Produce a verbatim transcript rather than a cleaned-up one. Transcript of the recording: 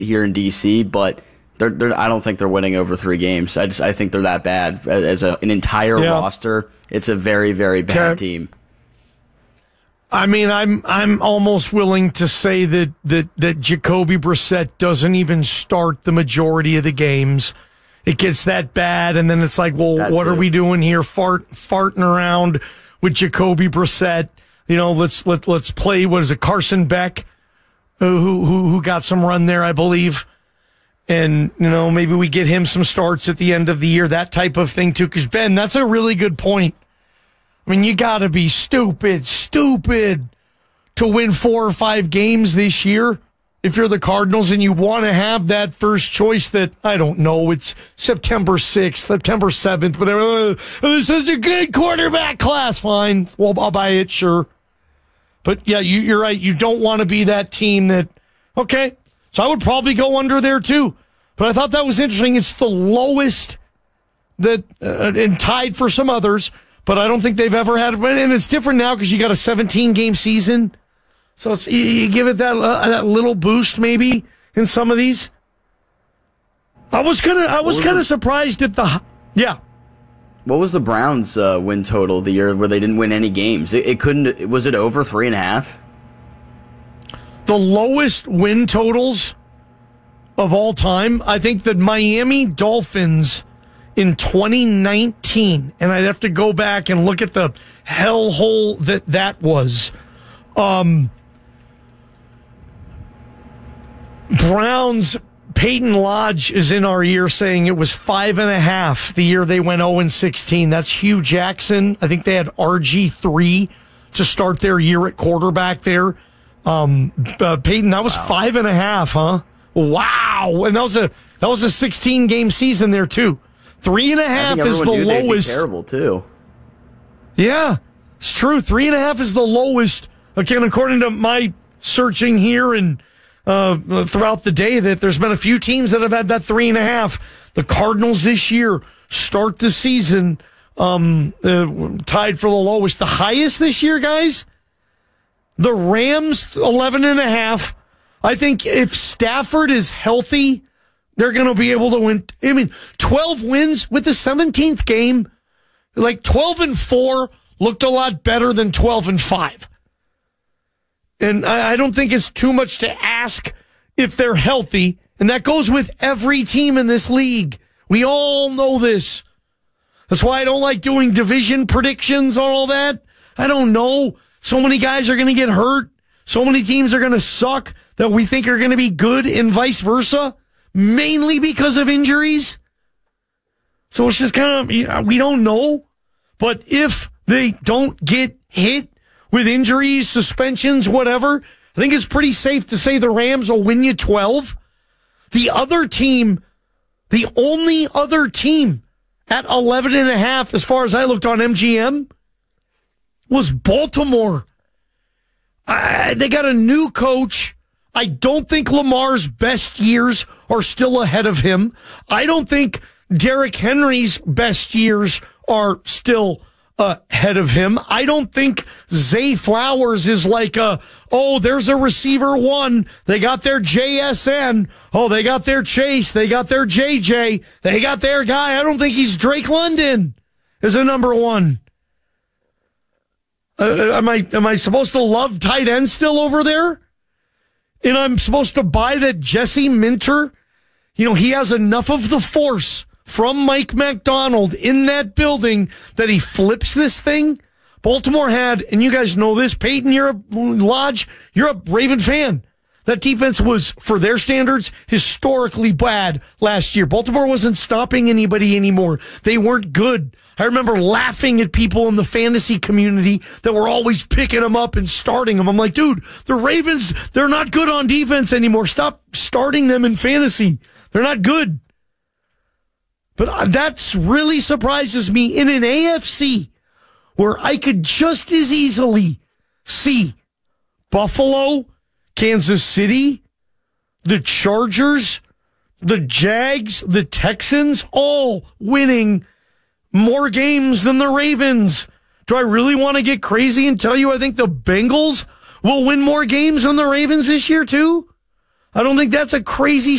here in D C, but they're, they're, I don't think they're winning over three games. I just I think they're that bad as a, an entire yeah. roster. It's a very very bad okay. team. I mean, I'm I'm almost willing to say that that that Jacoby Brissett doesn't even start the majority of the games. It gets that bad, and then it's like, well, that what too. are we doing here? Fart farting around with Jacoby Brissett. You know, let's let let's play. What is it, Carson Beck, who who who got some run there, I believe. And, you know, maybe we get him some starts at the end of the year, that type of thing, too. Because, Ben, that's a really good point. I mean, you got to be stupid, stupid to win four or five games this year if you're the Cardinals and you want to have that first choice that, I don't know, it's September sixth, September seventh, whatever. Oh, this is a good quarterback class. Fine. Well, I'll buy it, sure. But, yeah, you, you're right. You don't want to be that team that, okay, so I would probably go under there, too. But I thought that was interesting. It's the lowest that uh, and tied for some others, but I don't think they've ever had. And it's different now because you got a seventeen-game season, so it's, you give it that uh, that little boost maybe in some of these. I was gonna, I was kind of surprised at the, yeah. What was the Browns' uh, win total the year where they didn't win any games? It, it couldn't. Was it over three and a half? The lowest win totals of all time, I think the Miami Dolphins in twenty nineteen, and I'd have to go back and look at the hellhole that that was. Um, Browns, Peyton Lodge is in our ear saying it was five and a half the year they went oh and sixteen. That's Hugh Jackson. I think they had R G three to start their year at quarterback there. Um, uh, Peyton, that was wow. five and a half, huh? Wow. And that was a, that was a sixteen game season there too. Three and a half is the lowest. Terrible too. Yeah, it's true. Three and a half is the lowest. Again, according to my searching here and, uh, throughout the day, that there's been a few teams that have had that three and a half. The Cardinals this year start the season, um, uh, tied for the lowest. The highest this year, guys? The Rams, eleven and a half. I think if Stafford is healthy, they're going to be able to win. I mean, twelve wins with the seventeenth game. Like twelve and four looked a lot better than twelve and five. And I, I don't think it's too much to ask if they're healthy. And that goes with every team in this league. We all know this. That's why I don't like doing division predictions on all that. I don't know. So many guys are going to get hurt. So many teams are going to suck that we think are going to be good and vice versa, mainly because of injuries. So it's just kind of, we don't know. But if they don't get hit with injuries, suspensions, whatever, I think it's pretty safe to say the Rams will win you twelve. The other team, the only other team at eleven and a half, as far as I looked on M G M, was Baltimore. I, they got a new coach. I don't think Lamar's best years are still ahead of him. I don't think Derrick Henry's best years are still ahead of him. I don't think Zay Flowers is like a, oh, there's a receiver one. They got their J S N. Oh, they got their Chase. They got their J J. They got their guy. I don't think he's Drake London as a number one. Uh, am I am I supposed to love tight end still over there? And I'm supposed to buy that Jesse Minter, you know, he has enough of the force from Mike McDonald in that building that he flips this thing. Baltimore had, and you guys know this, Peyton, you're a Lodge, you're a Raven fan. That defense was, for their standards, historically bad last year. Baltimore wasn't stopping anybody anymore. They weren't good. I remember laughing at people in the fantasy community that were always picking them up and starting them. I'm like, dude, the Ravens, they're not good on defense anymore. Stop starting them in fantasy. They're not good. But that really surprises me in an A F C where I could just as easily see Buffalo, Kansas City, the Chargers, the Jags, the Texans, all winning more games than the Ravens. Do I really want to get crazy and tell you I think the Bengals will win more games than the Ravens this year too? I don't think that's a crazy